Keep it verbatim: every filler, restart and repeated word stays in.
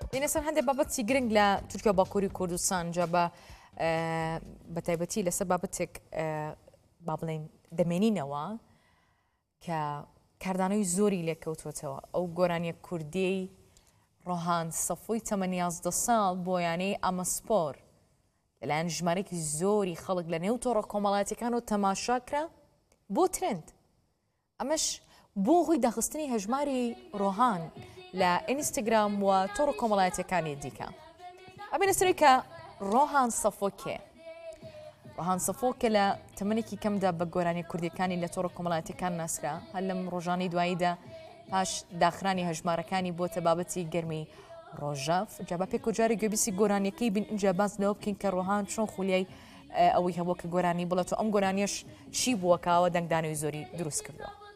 ئێستا هەندێک بابەتی گرنگ لە تورکیا باکووری کوردستان جا بە بە تایبەتی لەسەر بابەتێک با بڵێن دەمێنینەوە کە کاردانەوەی زۆری لێکەوتوێتەوە ئەو گۆرانیە کوردیی ڕۆهان سەفۆی تەمەن یازدە ساڵ بۆیانەی ئامەسپۆر لەلایەن ژمارەیەکی زۆری خەڵک لە نێو تۆڕە کۆمەڵایەتیەکانەوە تەماشاکرا بۆ ترند. ئەمەش بۆ خۆی داخستنی هەژماری ڕۆهان لە ئینستاگرام و تۆڕە کۆمەڵایەتیەکانی دیکە. ئەبێنە سەرەوەی کە ڕۆهان سەفۆکێ. ڕۆهان سەفۆکە لە تەمەنێکی کەمدا بە گۆرانی کوردیەکانی لە تۆڕە کۆمەڵایەتیەکان ناسرا، هەر لەم ڕۆژانەی دواییدا پاش داخرانی هەژمارەکانی بۆتە بابەتی گەرمی ڕۆژەف. جا بە پێک و جارێک گوێبیستی گۆرانیەکەی بین اینجا باز لەوە بکەین کە ڕۆهان چۆن خولیای ئەوەی هەبووە کە گۆرانی بڵێت و ئەم گۆرانیەش چی بووەکەوە دەنگدانەوەی زۆری دروست کردووە.